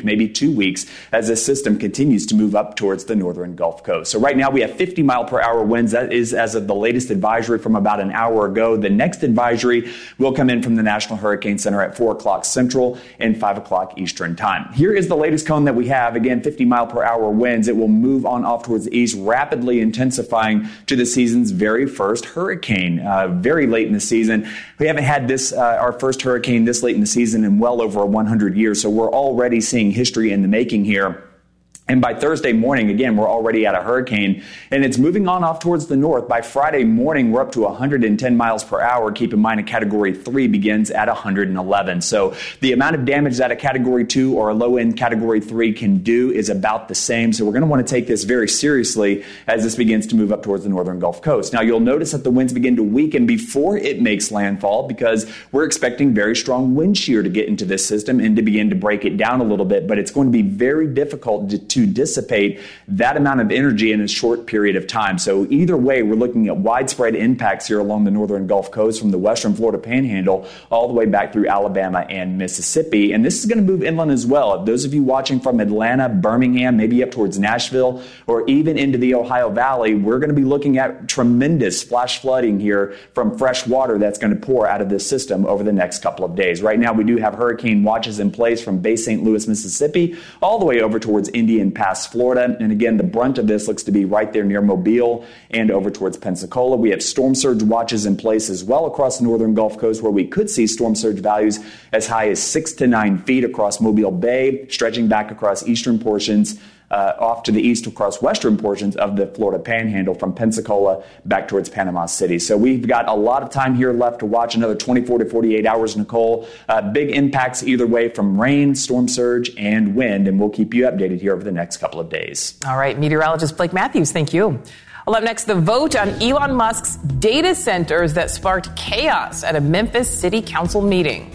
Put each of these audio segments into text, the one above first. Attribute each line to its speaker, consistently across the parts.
Speaker 1: maybe 2 weeks, as this system continues to move up towards the northern Gulf Coast. So right now we have 50 mile per hour winds. That is as of the latest advisory from about an hour ago. The next advisory will come in from the National Hurricane Center at 4 o'clock Central and 5 o'clock Eastern time. Here is the latest cone that we have. Again, 50 mile per hour winds. It will move on off towards the east, rapidly intensifying to the season's very first hurricane. Very late in the season. We haven't had this, our first hurricane this late in the season in well over 100 years. So we're already seeing history in the making here. And by Thursday morning, again, we're already at a hurricane, and it's moving on off towards the north. By Friday morning, we're up to 110 miles per hour. Keep in mind, a Category 3 begins at 111. So the amount of damage that a Category 2 or a low-end Category 3 can do is about the same. So we're going to want to take this very seriously as this begins to move up towards the northern Gulf Coast. Now, you'll notice that the winds begin to weaken before it makes landfall because we're expecting very strong wind shear to get into this system and to begin to break it down a little bit. But it's going to be very difficult to dissipate that amount of energy in a short period of time. So either way, we're looking at widespread impacts here along the northern Gulf Coast from the western Florida Panhandle all the way back through Alabama and Mississippi. And this is going to move inland as well. Those of you watching from Atlanta, Birmingham, maybe up towards Nashville, or even into the Ohio Valley, we're going to be looking at tremendous flash flooding here from fresh water that's going to pour out of this system over the next couple of days. Right now, we do have hurricane watches in place from Bay St. Louis, Mississippi, all the way over towards Indian Pass, Florida. And again, the brunt of this looks to be right there near Mobile and over towards Pensacola. We have storm surge watches in place as well across the northern Gulf Coast, where we could see storm surge values as high as 6 to 9 feet across Mobile Bay, stretching back across eastern portions, off to the east across western portions of the Florida Panhandle from Pensacola back towards Panama City. So we've got a lot of time here left to watch, another 24 to 48 hours, Nicole. Big impacts either way from rain, storm surge, and wind, and we'll keep you updated here over the next couple of days.
Speaker 2: All right, meteorologist Blake Matthews, thank you. Well, up next, the vote on Elon Musk's data centers that sparked chaos at a Memphis City Council meeting.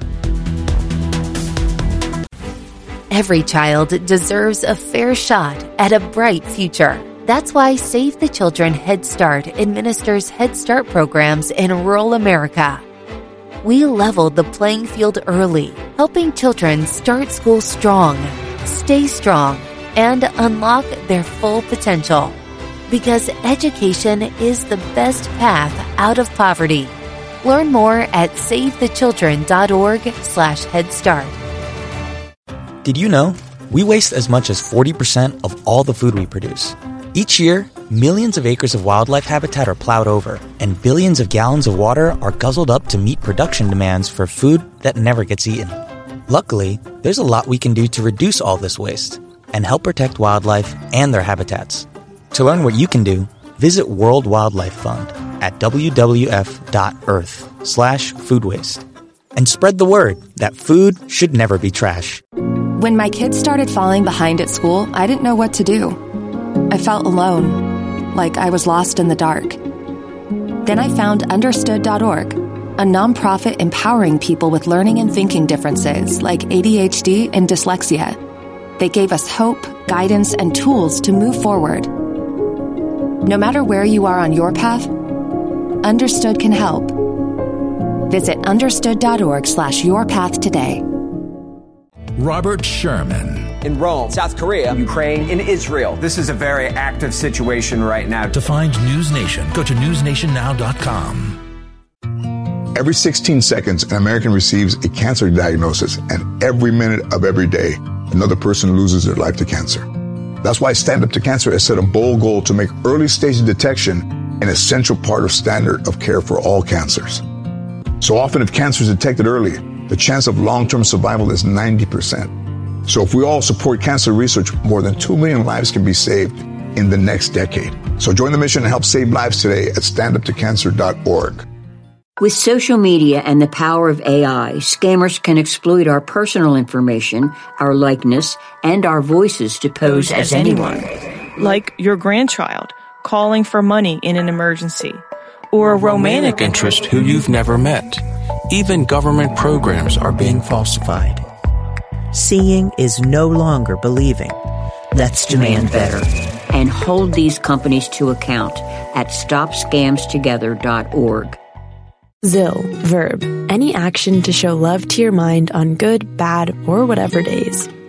Speaker 3: Every child deserves a fair shot at a bright future. That's why Save the Children Head Start administers Head Start programs in rural America. We leveled the playing field early, helping children start school strong, stay strong, and unlock their full potential. Because education is the best path out of poverty. Learn more at savethechildren.org/Head Start.
Speaker 4: Did you know? We waste as much as 40% of all the food we produce. Each year, millions of acres of wildlife habitat are plowed over, and billions of gallons of water are guzzled up to meet production demands for food that never gets eaten. Luckily, there's a lot we can do to reduce all this waste and help protect wildlife and their habitats. To learn what you can do, visit World Wildlife Fund at wwf.earth/food waste. And spread the word that food should never be trash.
Speaker 5: When my kids started falling behind at school, I didn't know what to do. I felt alone, like I was lost in the dark. Then I found Understood.org, a nonprofit empowering people with learning and thinking differences like ADHD and dyslexia. They gave us hope, guidance, and tools to move forward. No matter where you are on your path, Understood can help. Visit understood.org/yourpath today.
Speaker 6: Robert Sherman.
Speaker 7: In Rome, South Korea, Ukraine, in Israel. This is a very active situation right now.
Speaker 6: To find News Nation, go to newsnationnow.com.
Speaker 8: Every 16 seconds, an American receives a cancer diagnosis, and every minute of every day, another person loses their life to cancer. That's why Stand Up to Cancer has set a bold goal to make early stage detection an essential part of standard of care for all cancers. So often, if cancer is detected early, the chance of long-term survival is 90%. So if we all support cancer research, more than 2 million lives can be saved in the next decade. So join the mission and help save lives today at standuptocancer.org.
Speaker 9: With social media and the power of AI, scammers can exploit our personal information, our likeness, and our voices to pose as anyone.
Speaker 10: Like your grandchild calling for money in an emergency, or a romantic
Speaker 11: interest who you've never met. Even government programs are being falsified.
Speaker 12: Seeing is no longer believing.
Speaker 9: Let's demand better and hold these companies to account at stopscamstogether.org.
Speaker 13: Zill, verb, any action to show love to your mind on good, bad, or whatever days.